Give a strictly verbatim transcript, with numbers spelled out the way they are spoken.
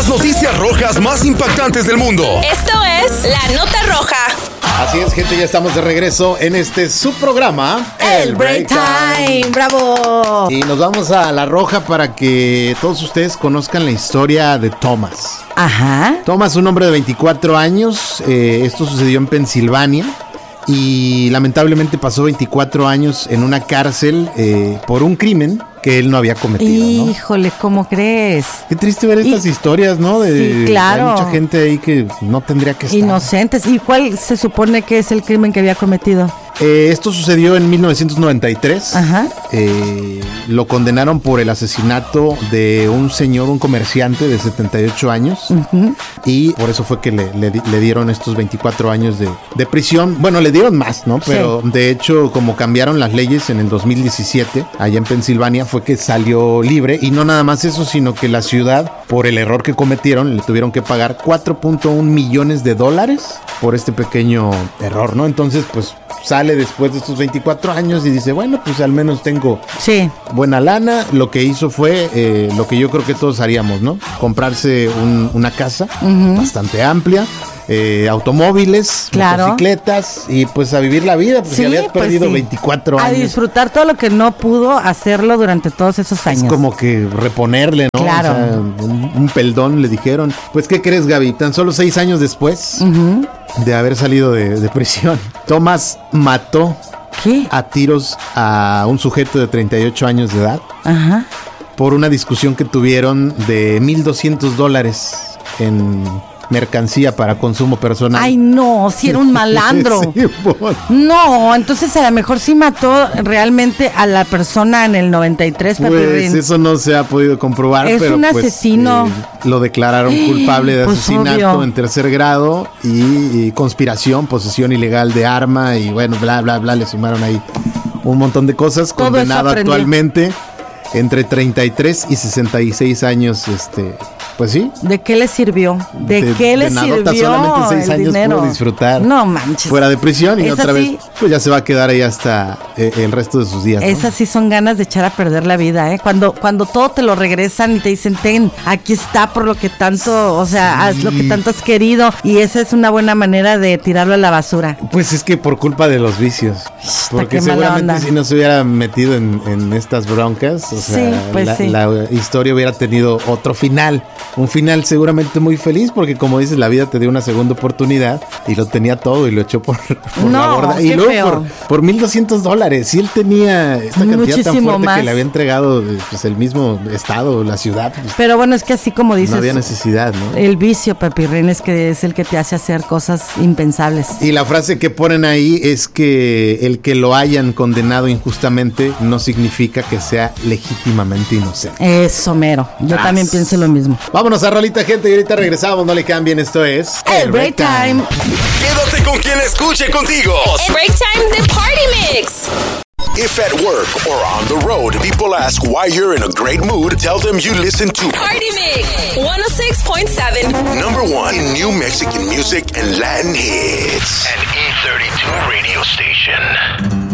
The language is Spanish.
las noticias rojas más impactantes del mundo. Esto es La Nota Roja. Así es, gente, ya estamos de regreso en este subprograma, El Break Time. ¡Bravo! Y nos vamos a La Roja para que todos ustedes conozcan la historia de Thomas. Ajá. Thomas, un hombre de veinticuatro años, eh, esto sucedió en Pensilvania. Y lamentablemente pasó veinticuatro años en una cárcel eh, por un crimen que él no había cometido, ¿no? Híjole, ¿cómo crees? Qué triste ver estas y, historias, ¿no? De, sí, claro. Hay mucha gente ahí que no tendría que estar. Inocentes. ¿Y cuál se supone que es el crimen que había cometido? Eh, esto sucedió en mil novecientos noventa y tres. Ajá. Eh, lo condenaron por el asesinato de un señor, un comerciante de setenta y ocho años. Uh-huh. Y por eso fue que le, le, le dieron estos veinticuatro años de, de prisión. Bueno, le dieron más, ¿no? Pero sí. De hecho, como cambiaron las leyes en el dos mil diecisiete, allá en Pensilvania, fue que salió libre. Y no nada más eso, sino que la ciudad, por el error que cometieron, le tuvieron que pagar cuatro punto uno millones de dólares por este pequeño error, ¿no? Entonces, pues sale después de estos veinticuatro años y dice, bueno, pues al menos tengo sí. buena lana. Lo que hizo fue eh, lo que yo creo que todos haríamos, ¿no? Comprarse un, una casa uh-huh. bastante amplia, eh, automóviles, claro. motocicletas y pues a vivir la vida, pues sí, si habías pues perdido sí. veinticuatro años. A disfrutar todo lo que no pudo hacerlo durante todos esos años. Es como que reponerle, ¿no? Claro. O sea, un, un peldón le dijeron. Pues, ¿qué crees, Gaby? Tan solo seis años después uh-huh. de haber salido de, de prisión, Thomas mató ¿Qué? a tiros a un sujeto de treinta y ocho años de edad. Ajá. Por una discusión que tuvieron de mil doscientos dólares en mercancía para consumo personal. Ay, no, si era un malandro. Sí, bueno. No, entonces a lo mejor sí mató realmente a la persona en el noventa y tres, Pues Papirrín. eso no se ha podido comprobar. Es pero un pues, asesino. Eh, lo declararon culpable de pues asesinato obvio. en tercer grado y, y conspiración, posesión ilegal de arma y bueno, bla, bla, bla, le sumaron ahí un montón de cosas. Todo Condenado actualmente entre treinta y tres y sesenta y seis años, este... Pues sí. ¿De qué le sirvió? ¿De, de qué le de nadota, sirvió solamente seis el años dinero? Pudo disfrutar. No manches. Fuera de prisión y Esa otra sí, vez, pues ya se va a quedar ahí hasta eh, el resto de sus días, ¿no? Esas sí son ganas de echar a perder la vida, ¿eh? Cuando, cuando todo te lo regresan y te dicen, ten, aquí está por lo que tanto, o sea, sí. haz lo que tanto has querido. Y esa es una buena manera de tirarlo a la basura. Pues es que por culpa de los vicios. Está Porque seguramente si no se hubiera metido en, en estas broncas, o sea, sí, pues la, sí. la historia hubiera tenido otro final. Un final seguramente muy feliz, porque como dices, la vida te dio una segunda oportunidad y lo tenía todo y lo echó por, por no, la borda. Y luego por, por mil doscientos dólares. Si él tenía esta cantidad Muchísimo tan fuerte más. Que le había entregado pues, el mismo estado, la ciudad. Pues, pero bueno, es que así como dices, no había necesidad, ¿no? El vicio, Papirrín, es que es el que te hace hacer cosas impensables. Y la frase que ponen ahí es que el que lo hayan condenado injustamente no significa que sea legítimamente inocente. Eso, mero. Yo As. también pienso lo mismo. Vámonos a rolita, gente, y ahorita regresamos. No le cambien, esto es El Break Time. Quédate con quien escuche contigo. El Break Time de Party Mix. If at work or on the road, people ask why you're in a great mood, tell them you listen to Party Mix one oh six point seven. Number one in new Mexican music and Latin hits. An E thirty-two radio station.